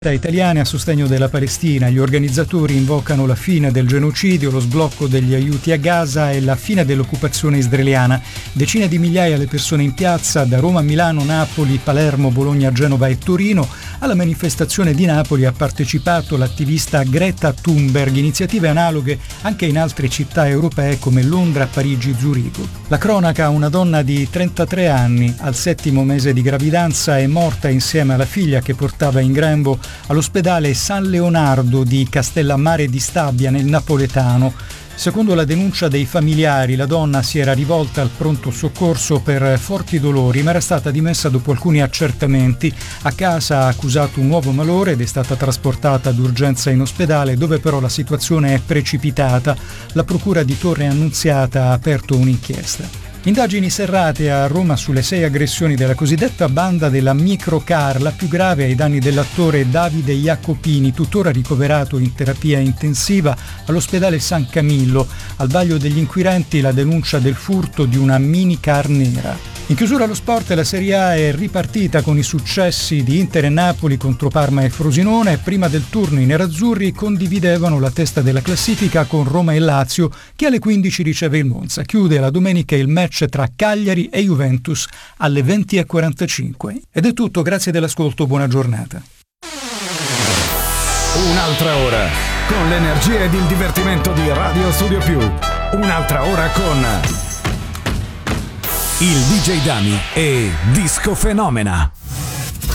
Italiane a sostegno della Palestina. Gli organizzatori invocano la fine del genocidio, lo sblocco degli aiuti a Gaza e la fine dell'occupazione israeliana. Decine di migliaia le persone in piazza da Roma, Milano, Napoli, Palermo, Bologna, Genova e Torino. Alla manifestazione di Napoli ha partecipato l'attivista Greta Thunberg, iniziative analoghe anche in altre città europee come Londra, Parigi, Zurigo. La cronaca: una donna di 33 anni al 7° mese di gravidanza è morta insieme alla figlia che portava in grembo all'ospedale San Leonardo di Castellammare di Stabia nel napoletano. Secondo la denuncia dei familiari, la donna si era rivolta al pronto soccorso per forti dolori, ma era stata dimessa dopo alcuni accertamenti. A casa ha accusato un nuovo malore ed è stata trasportata d'urgenza in ospedale, dove però la situazione è precipitata. La procura di Torre Annunziata ha aperto un'inchiesta. Indagini serrate a Roma sulle 6 aggressioni della cosiddetta banda della microcar, la più grave ai danni dell'attore Davide Jacopini, tuttora ricoverato in terapia intensiva all'ospedale San Camillo. Al vaglio degli inquirenti la denuncia del furto di una minicar nera. In chiusura allo sport, la Serie A è ripartita con i successi di Inter e Napoli contro Parma e Frosinone. Prima del turno i nerazzurri condividevano la testa della classifica con Roma e Lazio, che alle 15 riceve il Monza. Chiude la domenica il match tra Cagliari e Juventus alle 20:45. Ed è tutto, grazie dell'ascolto, buona giornata. Un'altra ora con l'energia ed il divertimento di Radio Studio Più. Un'altra ora con il DJ Dami e Disco Fenomena.